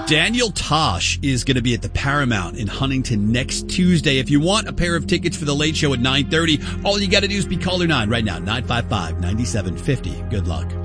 Daniel Tosh is going to be at the Paramount in Huntington next Tuesday. If you want a pair of tickets for the Late Show at 9:30, all you got to do is be caller 9 right now, 955-9750. Good luck.